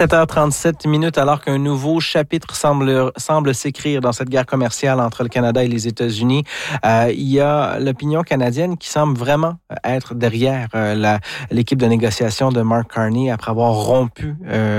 7h37 alors qu'un nouveau chapitre semble s'écrire dans cette guerre commerciale entre le Canada et les États-Unis. Il y a l'opinion canadienne qui semble vraiment être derrière l'équipe de négociation de Mark Carney après avoir rompu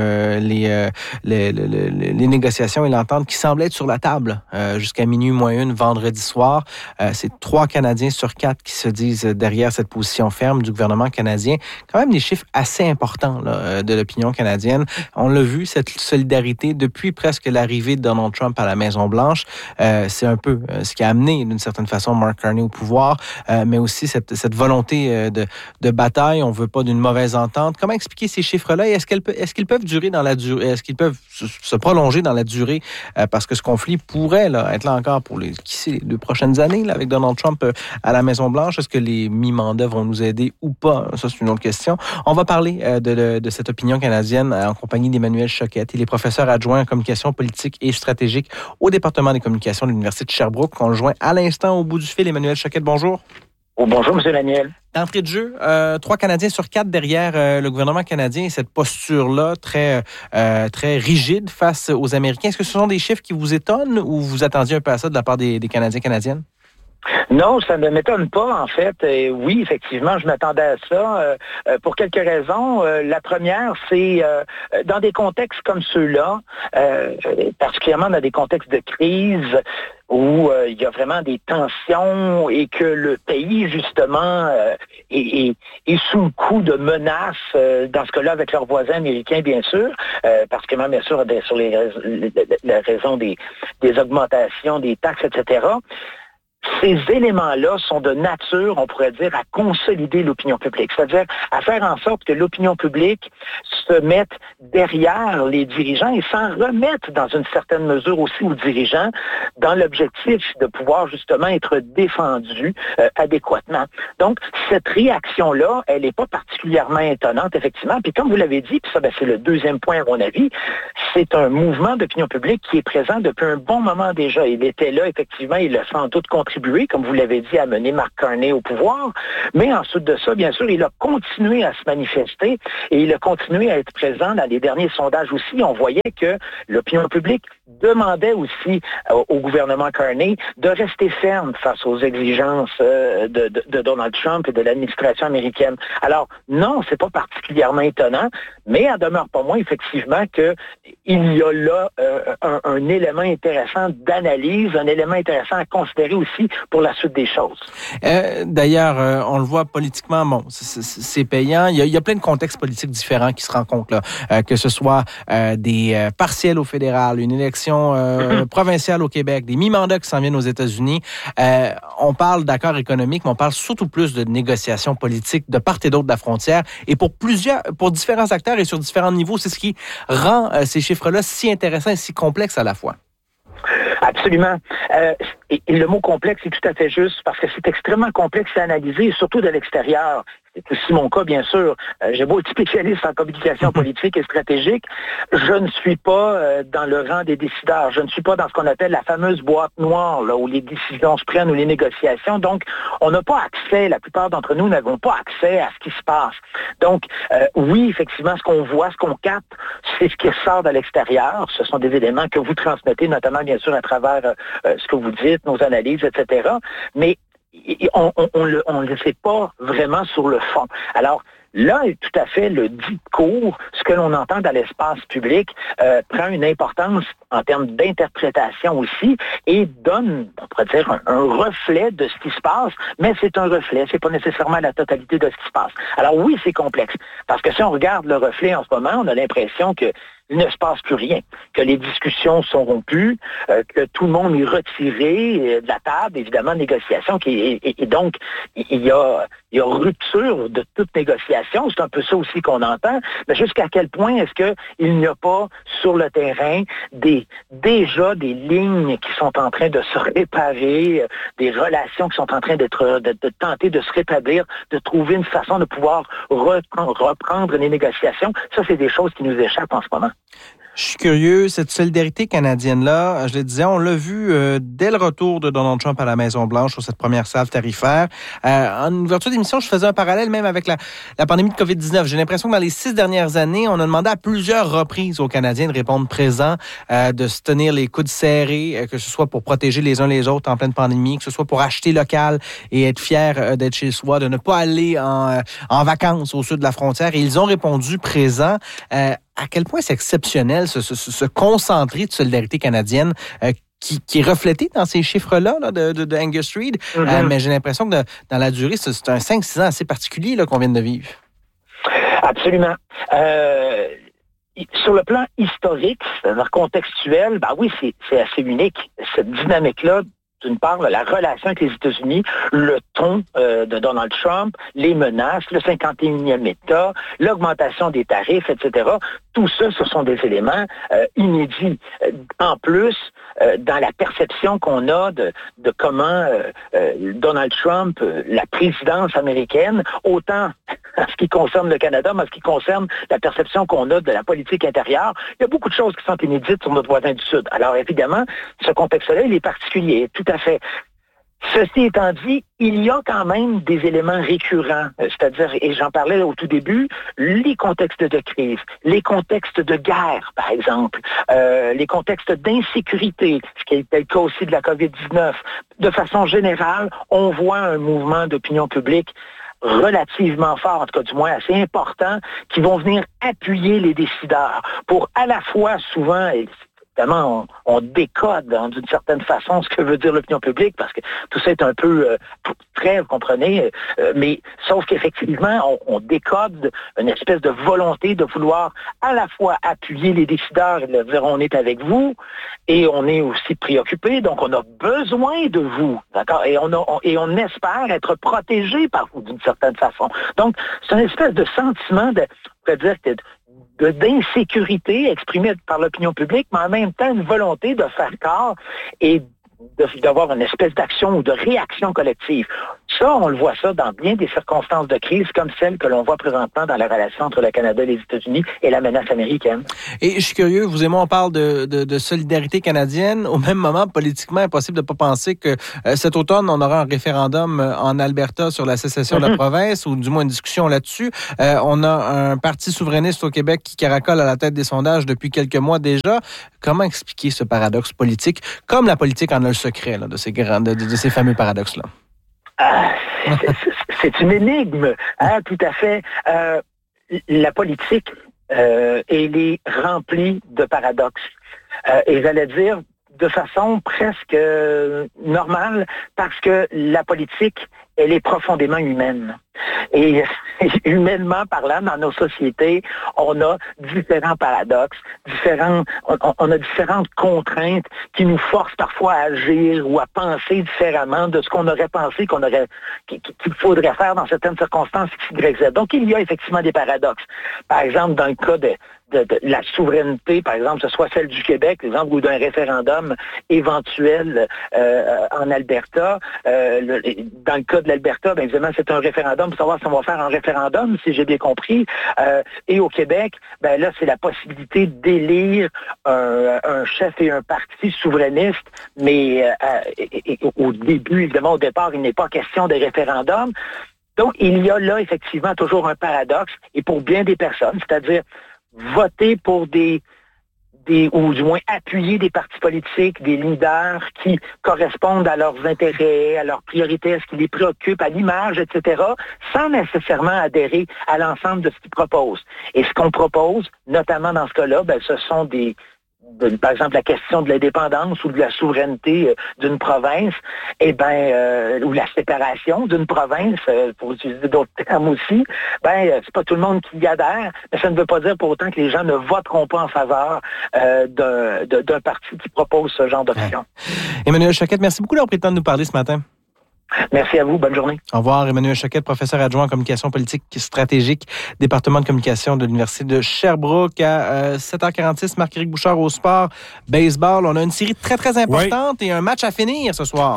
les négociations et l'entente qui semblait être sur la table jusqu'à minuit moins une vendredi soir. C'est 3 Canadiens sur 4 qui se disent derrière cette position ferme du gouvernement canadien. Quand même des chiffres assez importants là, de l'opinion canadienne. On l'a vu, cette solidarité depuis presque l'arrivée de Donald Trump à la Maison-Blanche. C'est un peu ce qui a amené, d'une certaine façon, Mark Carney au pouvoir, mais aussi cette volonté de bataille. On ne veut pas d'une mauvaise entente. Comment expliquer ces chiffres-là? Et est-ce qu'ils peuvent durer dans la durée? Est-ce qu'ils peuvent se prolonger dans la durée? Parce que ce conflit pourrait là, être là encore pour les 2 prochaines années là, avec Donald Trump à la Maison-Blanche. Est-ce que les mi-mandats vont nous aider ou pas? Ça, c'est une autre question. On va parler de cette opinion canadienne en compagnie d'Emmanuel Choquette. Il est professeur adjoint en communication politique et stratégique au département des communications de l'Université de Sherbrooke. On le joint à l'instant au bout du fil. Emmanuel Choquette, bonjour. Oh, bonjour, M. Daniel. D'entrée de jeu, 3 Canadiens sur 4 derrière le gouvernement canadien et cette posture-là très rigide face aux Américains. Est-ce que ce sont des chiffres qui vous étonnent ou vous attendiez un peu à ça de la part des Canadiens et Canadiennes? Non, ça ne m'étonne pas, en fait. Et oui, effectivement, je m'attendais à ça pour quelques raisons. La première, c'est dans des contextes comme ceux-là, particulièrement dans des contextes de crise où il y a vraiment des tensions et que le pays, justement, est sous le coup de menaces, dans ce cas-là, avec leurs voisins américains, bien sûr, particulièrement, bien sûr, sur la raison des augmentations des taxes, etc., ces éléments-là sont de nature, on pourrait dire, à consolider l'opinion publique, c'est-à-dire à faire en sorte que l'opinion publique se mette derrière les dirigeants et s'en remette dans une certaine mesure aussi aux dirigeants dans l'objectif de pouvoir justement être défendu adéquatement. Donc, cette réaction-là, elle n'est pas particulièrement étonnante, effectivement. Puis comme vous l'avez dit, puis ça, c'est le deuxième point à mon avis, c'est un mouvement d'opinion publique qui est présent depuis un bon moment déjà. Il était là, effectivement, il a sans doute contribué, comme vous l'avez dit, à mener Mark Carney au pouvoir. Mais ensuite de ça, bien sûr, il a continué à se manifester et il a continué à être présent dans les derniers sondages aussi. On voyait que l'opinion publique demandait aussi au gouvernement Carney de rester ferme face aux exigences de Donald Trump et de l'administration américaine. Alors, non, c'est pas particulièrement étonnant, mais en demeure pas moins, effectivement, qu'il y a là un élément intéressant d'analyse, un élément intéressant à considérer aussi pour la suite des choses. D'ailleurs, on le voit politiquement, bon, c'est payant. Il y a plein de contextes politiques différents qui se rencontrent là, que ce soit des partiels au fédéral, une élection provinciale au Québec, des mi-mandats qui s'en viennent aux États-Unis. On parle d'accords économiques, mais on parle surtout plus de négociations politiques de part et d'autre de la frontière. Et pour différents acteurs et sur différents niveaux, c'est ce qui rend ces chiffres-là si intéressants et si complexes à la fois. Absolument. Et le mot complexe est tout à fait juste parce que c'est extrêmement complexe à analyser, surtout de l'extérieur. C'est aussi mon cas, bien sûr. J'ai beau être spécialiste en communication politique et stratégique, je ne suis pas dans le rang des décideurs. Je ne suis pas dans ce qu'on appelle la fameuse boîte noire, là, où les décisions se prennent ou les négociations. Donc, on n'a pas accès, la plupart d'entre nous n'avons pas accès à ce qui se passe. Donc, oui, effectivement, ce qu'on voit, ce qu'on capte, c'est ce qui sort de l'extérieur. Ce sont des éléments que vous transmettez, notamment, bien sûr, à travers ce que vous dites, nos analyses, etc. Mais on ne le sait pas vraiment sur le fond. Alors, là, tout à fait, le discours, ce que l'on entend dans l'espace public, prend une importance en termes d'interprétation aussi et donne, on pourrait dire, un reflet de ce qui se passe, mais c'est un reflet, c'est pas nécessairement la totalité de ce qui se passe. Alors oui, c'est complexe, parce que si on regarde le reflet en ce moment, on a l'impression que il ne se passe plus rien, que les discussions sont rompues, que tout le monde est retiré de la table, évidemment, négociation, et donc il y a rupture de toute négociation, c'est un peu ça aussi qu'on entend, mais jusqu'à quel point est-ce qu'il n'y a pas sur le terrain déjà des lignes qui sont en train de se réparer, des relations qui sont en train de tenter de se rétablir, de trouver une façon de pouvoir reprendre les négociations. Ça, c'est des choses qui nous échappent en ce moment. Je suis curieux, cette solidarité canadienne-là, je le disais, on l'a vu dès le retour de Donald Trump à la Maison-Blanche sur cette première salve tarifaire. En ouverture d'émission, je faisais un parallèle même avec la pandémie de COVID-19. J'ai l'impression que dans les 6 dernières années, on a demandé à plusieurs reprises aux Canadiens de répondre présents, de se tenir les coudes serrés, que ce soit pour protéger les uns les autres en pleine pandémie, que ce soit pour acheter local et être fier d'être chez soi, de ne pas aller en vacances au sud de la frontière. Et ils ont répondu présents. À quel point c'est exceptionnel ce concentré de solidarité canadienne qui est reflété dans ces chiffres-là là, de Angus Reid. Mm-hmm. Mais j'ai l'impression que dans la durée, c'est un 5-6 ans assez particulier là, qu'on vient de vivre. Absolument. Sur le plan historique, c'est-à-dire contextuel, ben oui, c'est assez unique. Cette dynamique-là, d'une part, la relation avec les États-Unis, le ton de Donald Trump, les menaces, le 51e État, l'augmentation des tarifs, etc. Tout ça, ce sont des éléments inédits. En plus, dans la perception qu'on a de comment Donald Trump, la présidence américaine, autant en ce qui concerne le Canada, mais en ce qui concerne la perception qu'on a de la politique intérieure, il y a beaucoup de choses qui sont inédites sur notre voisin du Sud. Alors évidemment, ce contexte-là, il est particulier, tout à fait. Ceci étant dit, il y a quand même des éléments récurrents, c'est-à-dire, et j'en parlais au tout début, les contextes de crise, les contextes de guerre, par exemple, les contextes d'insécurité, ce qui était le cas aussi de la COVID-19. De façon générale, on voit un mouvement d'opinion publique relativement fort, en tout cas du moins assez important, qui vont venir appuyer les décideurs pour à la fois souvent... Évidemment, on décode d'une certaine façon ce que veut dire l'opinion publique parce que tout ça est un peu très, vous comprenez, mais sauf qu'effectivement, on décode une espèce de volonté de vouloir à la fois appuyer les décideurs et leur dire on est avec vous et on est aussi préoccupé, donc on a besoin de vous, d'accord, et on espère être protégé par vous d'une certaine façon. Donc, c'est une espèce de sentiment de, on peut dire que d'insécurité exprimée par l'opinion publique, mais en même temps une volonté de faire corps et d'avoir une espèce d'action ou de réaction collective. Ça, on le voit ça dans bien des circonstances de crise comme celle que l'on voit présentement dans la relation entre le Canada et les États-Unis et la menace américaine. Et je suis curieux, vous et moi, on parle de solidarité canadienne. Au même moment, politiquement, impossible de ne pas penser que cet automne, on aura un référendum en Alberta sur la sécession de la province, ou du moins une discussion là-dessus. On a un parti souverainiste au Québec qui caracole à la tête des sondages depuis quelques mois déjà. Comment expliquer ce paradoxe politique, comme la politique en a le secret là, de ces fameux paradoxes-là? C'est une énigme, hein, tout à fait. La politique, elle est remplie de paradoxes. Et j'allais dire de façon presque normale, parce que la politique, elle est profondément humaine. Et humainement parlant, dans nos sociétés, on a différents paradoxes, on a différentes contraintes qui nous forcent parfois à agir ou à penser différemment de ce qu'on aurait pensé qu'il faudrait faire dans certaines circonstances X, Y, Z. Donc, il y a effectivement des paradoxes. Par exemple, dans le cas de la souveraineté, par exemple, que ce soit celle du Québec, par exemple, ou d'un référendum éventuel en Alberta. Dans le cas de l'Alberta, bien évidemment, c'est un référendum pour savoir si on va faire un référendum, si j'ai bien compris. Et au Québec, ben là, c'est la possibilité d'élire un chef et un parti souverainiste, mais au début, évidemment, au départ, il n'est pas question de référendum. Donc, il y a là, effectivement, toujours un paradoxe, et pour bien des personnes, c'est-à-dire voter pour ou du moins appuyer des partis politiques, des leaders qui correspondent à leurs intérêts, à leurs priorités, à ce qui les préoccupe, à l'image, etc., sans nécessairement adhérer à l'ensemble de ce qu'ils proposent. Et ce qu'on propose, notamment dans ce cas-là, ben, ce sont par exemple, la question de l'indépendance ou de la souveraineté d'une province, ou la séparation d'une province, pour utiliser d'autres termes aussi, c'est pas tout le monde qui y adhère, mais ça ne veut pas dire pour autant que les gens ne voteront pas en faveur d'un parti qui propose ce genre d'option. Ouais. Emmanuel Choquette, merci beaucoup d'avoir pris le temps de nous parler ce matin. Merci à vous. Bonne journée. Au revoir, Emmanuel Choquette, professeur adjoint en communication politique stratégique, département de communication de l'Université de Sherbrooke. À 7h46, Marc-Éric Bouchard au sport baseball. On a une série très, très importante et un match à finir ce soir.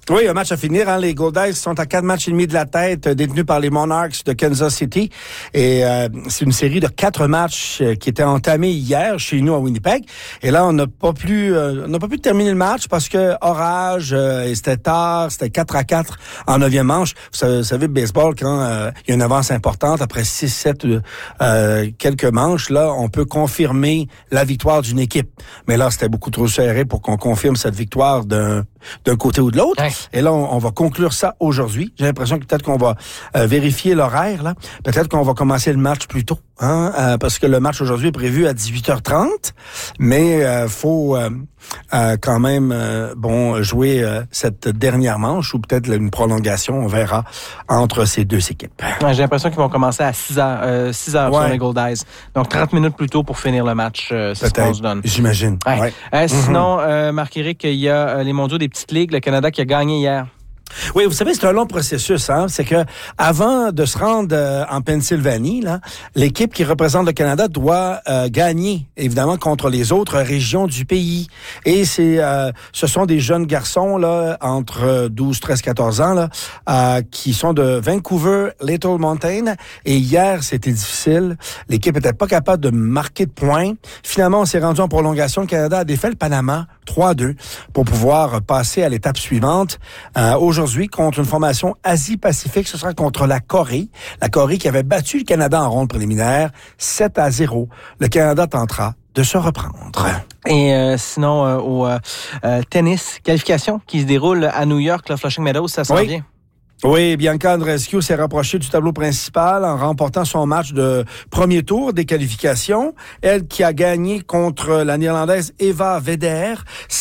Oui, un match à finir. Les Goldies sont à 4 matchs et demi de la tête, détenus par les Monarchs de Kansas City. Et c'est une série de 4 matchs qui était entamée hier chez nous à Winnipeg. Et là, on n'a pas pu terminer le match parce que orage, et c'était tard, c'était 4-4 en 9e manche. Vous savez, le baseball, quand il y a une avance importante, après 6-7 quelques manches, là, on peut confirmer la victoire d'une équipe. Mais là, c'était beaucoup trop serré pour qu'on confirme cette victoire d'un côté ou de l'autre. Ouais. Et là, on va conclure ça aujourd'hui. J'ai l'impression que peut-être qu'on va vérifier l'horaire, là. Peut-être qu'on va commencer le match plus tôt, parce que le match aujourd'hui est prévu à 18h30. Mais faut quand même jouer cette dernière manche ou peut-être une prolongation, on verra, entre ces deux équipes. Ouais, j'ai l'impression qu'ils vont commencer à 6h sur les Goldies. Donc 30 minutes plus tôt pour finir le match, c'est ce qu'on se donne. J'imagine. Ouais. Sinon, Marc-Éric, il y a les mondiaux des petites ligues, le Canada qui a gagné hier. Oui, vous savez, c'est un long processus. C'est que avant de se rendre en Pennsylvanie, là, l'équipe qui représente le Canada doit gagner, évidemment, contre les autres régions du pays. Et ce sont des jeunes garçons là entre 12, 13, 14 ans là, qui sont de Vancouver, Little Mountain. Et hier, c'était difficile. L'équipe était pas capable de marquer de points. Finalement, on s'est rendu en prolongation. Le Canada a défait le Panama 3-2 pour pouvoir passer à l'étape suivante. Aujourd'hui, contre une formation Asie-Pacifique, ce sera contre la Corée. La Corée qui avait battu le Canada en ronde préliminaire 7-0. Le Canada tentera de se reprendre. Et sinon, au tennis, qualification qui se déroule à New York, le Flushing Meadows, ça s'en vient. Oui, Bianca Andreescu s'est rapprochée du tableau principal en remportant son match de premier tour des qualifications. Elle qui a gagné contre la Néerlandaise Eva Veder,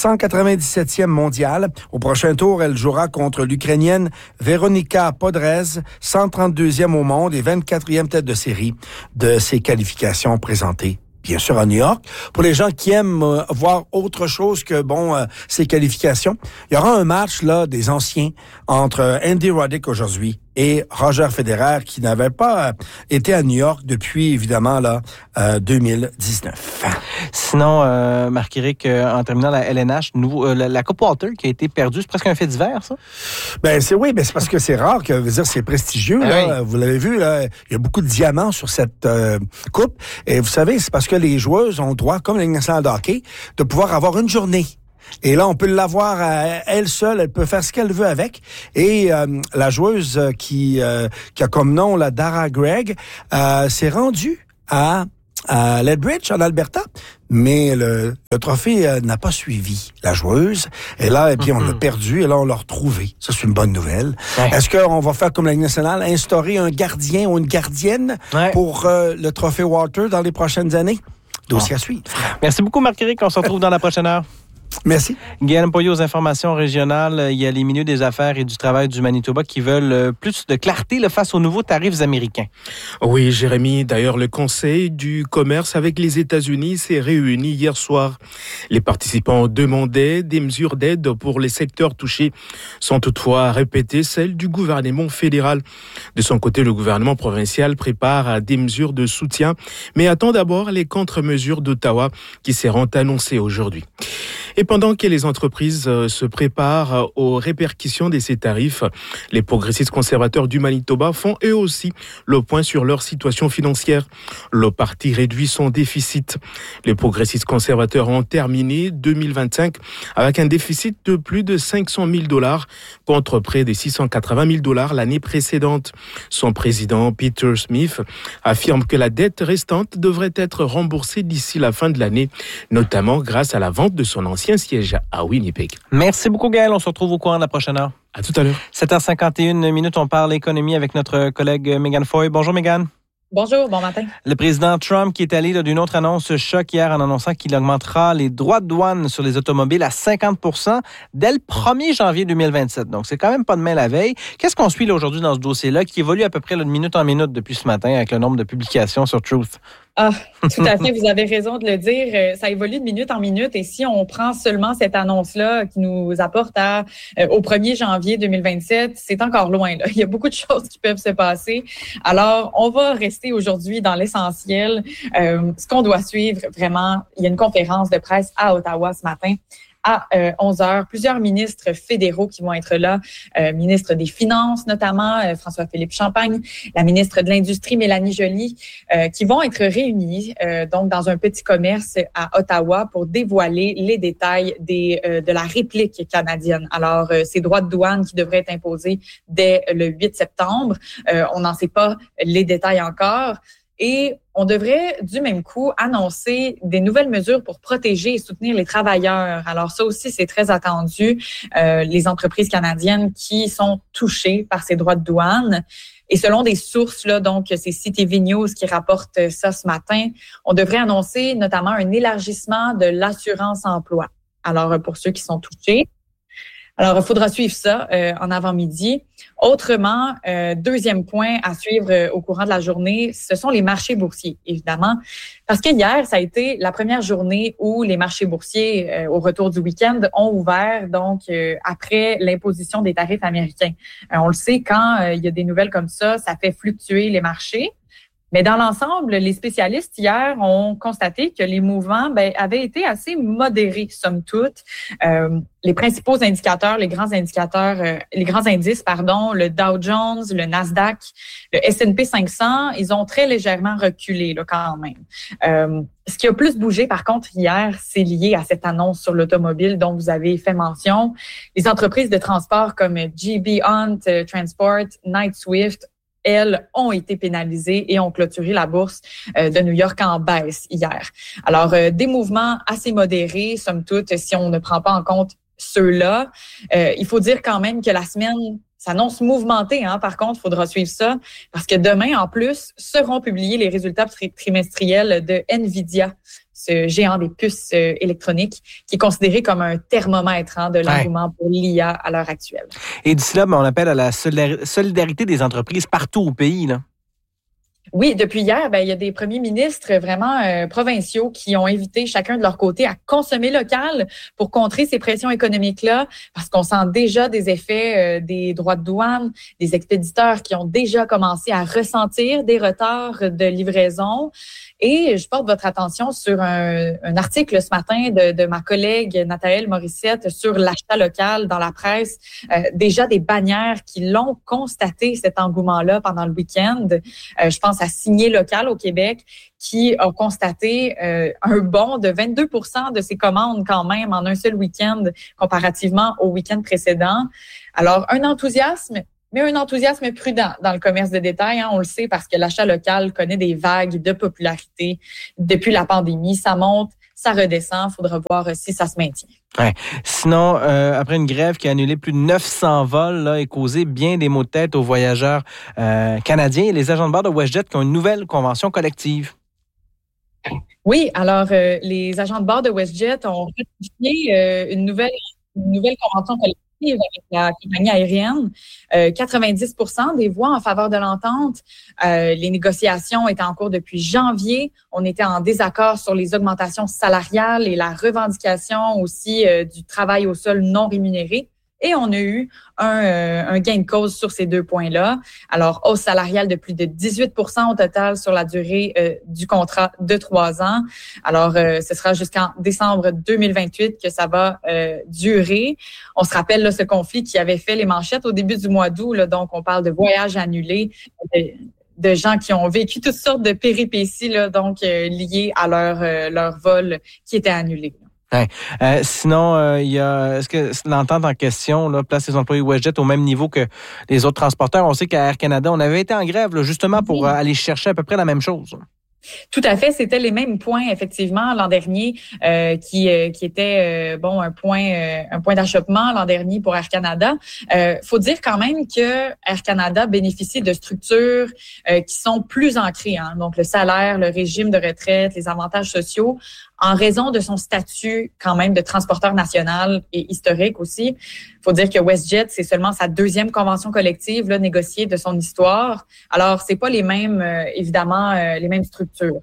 197e mondiale. Au prochain tour, elle jouera contre l'Ukrainienne Veronika Podrez, 132e au monde et 24e tête de série de ces qualifications présentées. Bien sûr, à New York. Pour les gens qui aiment voir autre chose que, ces qualifications, il y aura un match, là, des anciens entre Andy Roddick aujourd'hui et Roger Federer qui n'avait pas été à New York depuis, évidemment, 2019. Sinon, Marc-Éric, en terminant la LNH, la Coupe Walter qui a été perdue, c'est presque un fait divers, ça? C'est parce que c'est rare, c'est prestigieux. Là. Oui. Vous l'avez vu, là, il y a beaucoup de diamants sur cette coupe. Et vous savez, c'est parce que les joueuses ont le droit, comme la Ligue nationale de hockey, de pouvoir avoir une journée. Et là, on peut l'avoir à elle seule. Elle peut faire ce qu'elle veut avec. Et la joueuse qui a comme nom la Dara Gregg s'est rendue à Lethbridge, en Alberta. Mais le trophée n'a pas suivi la joueuse. Et là, on l'a perdu. Et là, on l'a retrouvé. Ça, c'est une bonne nouvelle. Ouais. Est-ce qu'on va faire comme la Ligue nationale, instaurer un gardien ou une gardienne pour le trophée Walter dans les prochaines années? Dossier à suivre. Merci beaucoup, Marc-Éric. On se retrouve dans la prochaine heure. Merci. Guillaume Poirier aux informations régionales. Il y a les milieux des affaires et du travail du Manitoba qui veulent plus de clarté face aux nouveaux tarifs américains. Oui, Jérémy. D'ailleurs, le Conseil du commerce avec les États-Unis s'est réuni hier soir. Les participants demandaient des mesures d'aide pour les secteurs touchés, sans toutefois répéter celles du gouvernement fédéral. De son côté, le gouvernement provincial prépare des mesures de soutien, mais attend d'abord les contre-mesures d'Ottawa qui seront annoncées aujourd'hui. Et pendant que les entreprises se préparent aux répercussions de ces tarifs, les progressistes conservateurs du Manitoba font eux aussi le point sur leur situation financière. Le parti réduit son déficit. Les progressistes conservateurs ont terminé 2025 avec un déficit de plus de 500 000 $ contre près de 680 000 $ l'année précédente. Son président, Peter Smith, affirme que la dette restante devrait être remboursée d'ici la fin de l'année, notamment grâce à la vente de son ancien siège à Winnipeg. Merci beaucoup, Gaël. On se retrouve au courant de la prochaine heure. À tout à l'heure. 7h51, on parle économie avec notre collègue Megan Foy. Bonjour, Megan. Bonjour, bon matin. Le président Trump qui est allé d'une autre annonce choc hier en annonçant qu'il augmentera les droits de douane sur les automobiles à 50 % dès le 1er janvier 2027. Donc, c'est quand même pas demain la veille. Qu'est-ce qu'on suit là, aujourd'hui dans ce dossier-là qui évolue à peu près de minute en minute depuis ce matin avec le nombre de publications sur Truth? Ah, tout à fait, vous avez raison de le dire. Ça évolue de minute en minute et si on prend seulement cette annonce-là qui nous apporte au 1er janvier 2027, c'est encore loin. Là. Il y a beaucoup de choses qui peuvent se passer. Alors, on va rester aujourd'hui dans l'essentiel. Ce qu'on doit suivre, vraiment, il y a une conférence de presse à Ottawa ce matin à 11h. Plusieurs ministres fédéraux qui vont être là, ministre des Finances notamment, François-Philippe Champagne, la ministre de l'Industrie, Mélanie Joly, qui vont être réunis donc dans un petit commerce à Ottawa pour dévoiler les détails de la réplique canadienne. Alors, ces droits de douane qui devraient être imposés dès le 8 septembre, on n'en sait pas les détails encore. Et on devrait, du même coup, annoncer des nouvelles mesures pour protéger et soutenir les travailleurs. Alors ça aussi, c'est très attendu. Les entreprises canadiennes qui sont touchées par ces droits de douane. Et selon des sources, là, donc c'est CTV News qui rapporte ça ce matin, on devrait annoncer notamment un élargissement de l'assurance-emploi. Alors, pour ceux qui sont touchés. Alors, il faudra suivre ça en avant-midi. Autrement, deuxième point à suivre au courant de la journée, ce sont les marchés boursiers, évidemment. Parce que hier, ça a été la première journée où les marchés boursiers, au retour du week-end, ont ouvert, donc après l'imposition des tarifs américains. On le sait, quand il y a des nouvelles comme ça fait fluctuer les marchés. Mais dans l'ensemble, les spécialistes hier ont constaté que les mouvements avaient été assez modérés, somme toute. Les principaux indicateurs, les grands indices, le Dow Jones, le Nasdaq, le S&P 500, ils ont très légèrement reculé là, quand même. Ce qui a plus bougé, par contre, hier, c'est lié à cette annonce sur l'automobile dont vous avez fait mention. Les entreprises de transport comme J.B. Hunt Transport, Knight-Swift, elles ont été pénalisées et ont clôturé la bourse de New York en baisse hier. Alors, des mouvements assez modérés, somme toute, si on ne prend pas en compte ceux-là. Il faut dire quand même que la semaine s'annonce mouvementée. Par contre, il faudra suivre ça parce que demain, en plus, seront publiés les résultats trimestriels de NVIDIA, ce géant des puces électroniques qui est considéré comme un thermomètre de l'engouement pour l'IA à l'heure actuelle. Et d'ici là, on appelle à la solidarité des entreprises partout au pays, là. Oui, depuis hier, il y a des premiers ministres vraiment provinciaux qui ont invité chacun de leur côté à consommer local pour contrer ces pressions économiques-là, parce qu'on sent déjà des effets des droits de douane, des expéditeurs qui ont déjà commencé à ressentir des retards de livraison. Et je porte votre attention sur un article ce matin de ma collègue Nathaëlle Morissette sur l'achat local dans la presse. Déjà des bannières qui l'ont constaté, cet engouement-là, pendant le week-end. Je pense à Signer Local au Québec, qui a constaté un bond de 22% de ses commandes quand même en un seul week-end comparativement au week-end précédent. Alors, un enthousiasme, mais un enthousiasme prudent dans le commerce de détail. On le sait parce que l'achat local connaît des vagues de popularité depuis la pandémie. Ça monte, ça redescend. Il faudra voir si ça se maintient. Ouais. Sinon, après une grève qui a annulé plus de 900 vols là, et causé bien des maux de tête aux voyageurs canadiens, les agents de bord de WestJet qui ont une nouvelle convention collective. Oui, alors les agents de bord de WestJet ont ratifié une nouvelle convention collective avec la compagnie aérienne. 90% des voix en faveur de l'entente. Les négociations étaient en cours depuis janvier. On était en désaccord sur les augmentations salariales et la revendication aussi du travail au sol non rémunéré. Et on a eu un gain de cause sur ces deux points-là. Alors, hausse salariale de plus de 18% au total sur la durée du contrat de 3 ans. Alors, ce sera jusqu'en décembre 2028 que ça va durer. On se rappelle là, ce conflit qui avait fait les manchettes au début du mois d'août. Là, donc, on parle de voyages annulés, de gens qui ont vécu toutes sortes de péripéties là, donc liées à leur vol qui était annulé. Ouais. Sinon, est-ce que l'entente en question là, place les employés WestJet au même niveau que les autres transporteurs? On sait qu'à Air Canada, on avait été en grève là, justement pour aller chercher à peu près la même chose. Tout à fait, c'était les mêmes points effectivement l'an dernier qui était un point d'achoppement l'an dernier pour Air Canada. Faut dire quand même que Air Canada bénéficie de structures qui sont plus ancrées, donc le salaire, le régime de retraite, les avantages sociaux, en raison de son statut quand même de transporteur national et historique aussi. Faut dire que WestJet, c'est seulement sa 2e convention collective là, négociée de son histoire. Alors, c'est pas les mêmes, évidemment, les mêmes structures.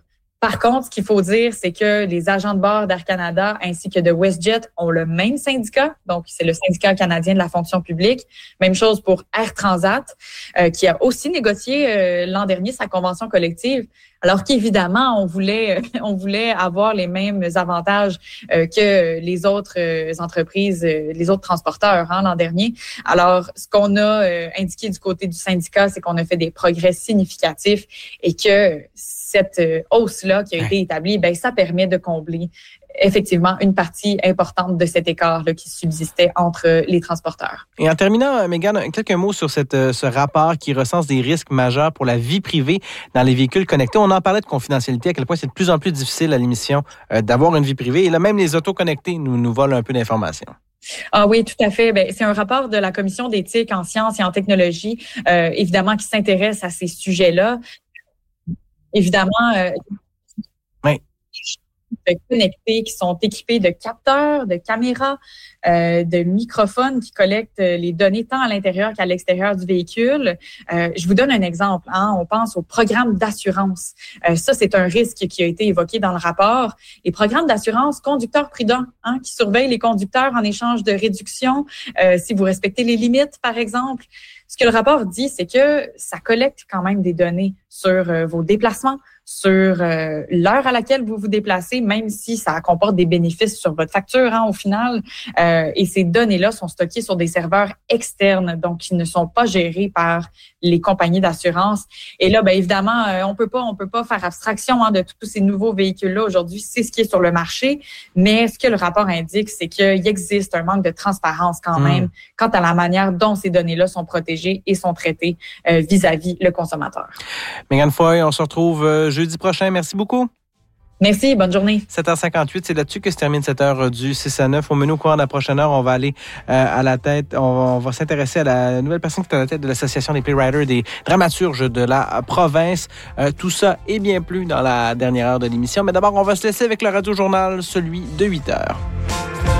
Par contre, ce qu'il faut dire, c'est que les agents de bord d'Air Canada ainsi que de WestJet ont le même syndicat. Donc, c'est le syndicat canadien de la fonction publique. Même chose pour Air Transat, qui a aussi négocié l'an dernier sa convention collective. Alors qu'évidemment, on voulait avoir les mêmes avantages que les autres entreprises, les autres transporteurs l'an dernier. Alors, ce qu'on a indiqué du côté du syndicat, c'est qu'on a fait des progrès significatifs et que cette hausse-là qui a été établie, ça permet de combler effectivement une partie importante de cet écart là, qui subsistait entre les transporteurs. Et en terminant, Mégane, quelques mots sur ce rapport qui recense des risques majeurs pour la vie privée dans les véhicules connectés. On en parlait de confidentialité, à quel point c'est de plus en plus difficile à l'émission d'avoir une vie privée. Et là, même les autos connectés nous volent un peu d'informations. Ah oui, tout à fait. C'est un rapport de la Commission d'éthique en sciences et en technologie, évidemment, qui s'intéresse à ces sujets-là. Évidemment, connectés qui sont équipés de capteurs, de caméras, de microphones qui collectent les données tant à l'intérieur qu'à l'extérieur du véhicule. Je vous donne un exemple. On pense au programme d'assurance. Ça, c'est un risque qui a été évoqué dans le rapport. Les programmes d'assurance conducteurs prudents qui surveillent les conducteurs en échange de réduction, si vous respectez les limites, par exemple. Ce que le rapport dit, c'est que ça collecte quand même des données sur vos déplacements, sur l'heure à laquelle vous vous déplacez, même si ça comporte des bénéfices sur votre facture au final. Et ces données-là sont stockées sur des serveurs externes, donc qui ne sont pas gérés par les compagnies d'assurance. Et là, évidemment, on peut pas faire abstraction de tous ces nouveaux véhicules-là aujourd'hui. C'est ce qui est sur le marché, mais ce que le rapport indique, c'est qu'il existe un manque de transparence quand même quant à la manière dont ces données-là sont protégées et sont traitées vis-à-vis le consommateur. Mégane Foy, on se retrouve jeudi prochain. Merci beaucoup. Merci, bonne journée. 7h58, c'est là-dessus que se termine cette heure du 6 à 9. Au menu au courant de la prochaine heure, on va aller à la tête, on va s'intéresser à la nouvelle personne qui est à la tête de l'Association des playwriters, des dramaturges de la province. Tout ça et bien plus dans la dernière heure de l'émission. Mais d'abord, on va se laisser avec le Radio-Journal, celui de 8 heures.